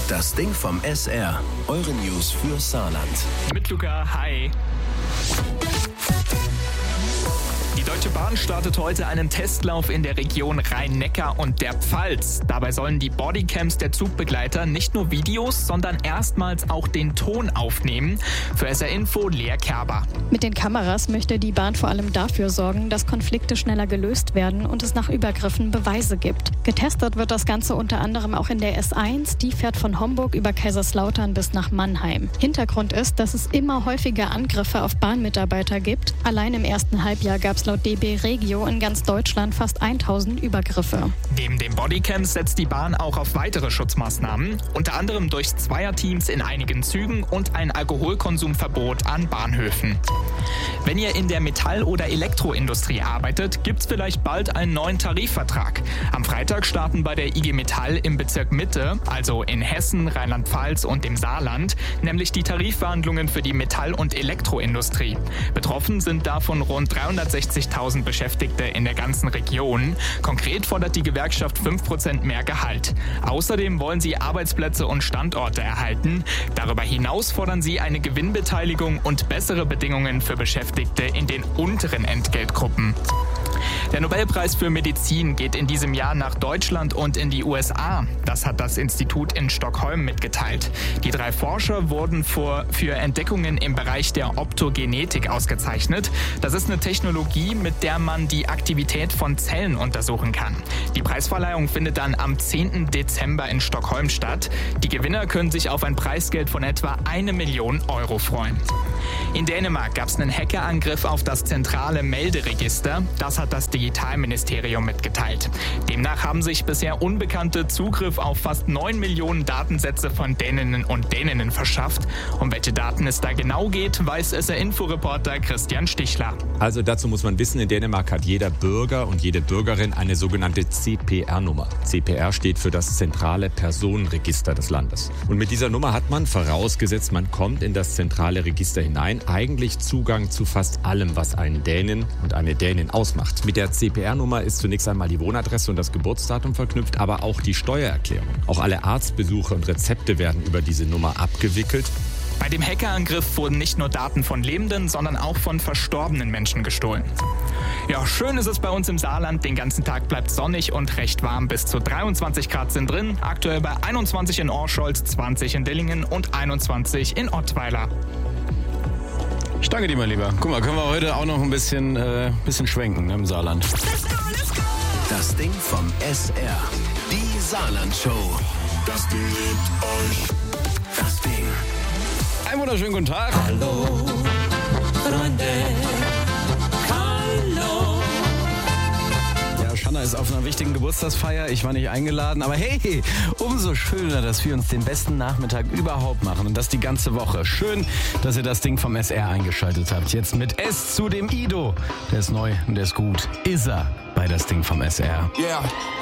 Das Ding vom SR. Eure News für Saarland. Mit Luca, hi. Die Deutsche Bahn startet heute einen Testlauf in der Region Rhein-Neckar und der Pfalz. Dabei sollen die Bodycams der Zugbegleiter nicht nur Videos, sondern erstmals auch den Ton aufnehmen. Für SR Info Lea Kerber. Mit den Kameras möchte die Bahn vor allem dafür sorgen, dass Konflikte schneller gelöst werden und es nach Übergriffen Beweise gibt. Getestet wird das Ganze unter anderem auch in der S1. Die fährt von Homburg über Kaiserslautern bis nach Mannheim. Hintergrund ist, dass es immer häufiger Angriffe auf Bahnmitarbeiter gibt. Allein im ersten Halbjahr gab es laut DB Regio in ganz Deutschland fast 1000 Übergriffe. Neben den Bodycams setzt die Bahn auch auf weitere Schutzmaßnahmen, unter anderem durch Zweierteams in einigen Zügen und ein Alkoholkonsumverbot an Bahnhöfen. Wenn ihr in der Metall- oder Elektroindustrie arbeitet, gibt's vielleicht bald einen neuen Tarifvertrag. Am Freitag starten bei der IG Metall im Bezirk Mitte, also in Hessen, Rheinland-Pfalz und dem Saarland, nämlich die Tarifverhandlungen für die Metall- und Elektroindustrie. Betroffen sind davon rund 360.000 Beschäftigte in der ganzen Region. Konkret fordert die Gewerkschaft 5% mehr Gehalt. Außerdem wollen sie Arbeitsplätze und Standorte erhalten. Darüber hinaus fordern sie eine Gewinnbeteiligung und bessere Bedingungen für Beschäftigte in den unteren Entgeltgruppen. Der Nobelpreis für Medizin geht in diesem Jahr nach Deutschland und in die USA. Das hat das Institut in Stockholm mitgeteilt. Die 3 Forscher wurden für Entdeckungen im Bereich der Optogenetik ausgezeichnet. Das ist eine Technologie, mit der man die Aktivität von Zellen untersuchen kann. Die Preisverleihung findet dann am 10. Dezember in Stockholm statt. Die Gewinner können sich auf ein Preisgeld von etwa 1 Million Euro freuen. In Dänemark gab es einen Hackerangriff auf das zentrale Melderegister. Das hat das Digitalministerium mitgeteilt. Demnach haben sich bisher Unbekannte Zugriff auf fast 9 Millionen Datensätze von Däninnen und Dänen verschafft. Um welche Daten es da genau geht, weiß SR-Info-Reporter Christian Stichler. Also dazu muss man wissen, in Dänemark hat jeder Bürger und jede Bürgerin eine sogenannte CPR-Nummer. CPR steht für das zentrale Personenregister des Landes. Und mit dieser Nummer hat man, vorausgesetzt man kommt in das zentrale Register hinein, eigentlich Zugang zu fast allem, was einen Dänen und eine Dänin ausmacht. Mit der CPR-Nummer ist zunächst einmal die Wohnadresse und das Geburtsdatum verknüpft, aber auch die Steuererklärung. Auch alle Arztbesuche und Rezepte werden über diese Nummer abgewickelt. Bei dem Hackerangriff wurden nicht nur Daten von lebenden, sondern auch von verstorbenen Menschen gestohlen. Ja, schön ist es bei uns im Saarland. Den ganzen Tag bleibt sonnig und recht warm. Bis zu 23 Grad sind drin. Aktuell bei 21 in Orscholz, 20 in Dillingen und 21 in Ottweiler. Ich danke dir, mein Lieber. Guck mal, können wir heute auch noch ein bisschen schwenken im Saarland. Das Ding vom SR. Die Saarland-Show. Das Ding liebt euch. Das Ding. Einen wunderschönen guten Tag. Hallo, Freunde. Hallo. Ja, Shanna ist auf einer wichtigen Geburtstagsfeier. Ich war nicht eingeladen. Aber hey, umso schöner, dass wir uns den besten Nachmittag überhaupt machen. Und das die ganze Woche. Schön, dass ihr das Ding vom SR eingeschaltet habt. Jetzt mit S zu dem Ido. Der ist neu und der ist gut. Ist er bei das Ding vom SR. Yeah.